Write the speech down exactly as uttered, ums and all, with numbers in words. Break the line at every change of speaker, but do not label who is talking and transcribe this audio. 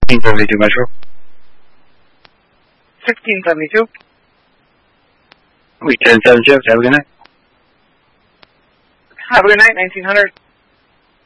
sixteen seventy-two Metro.
sixteen seventy-two.
We ten seven shift. Have a good night.
Have a good night, nineteen hundred.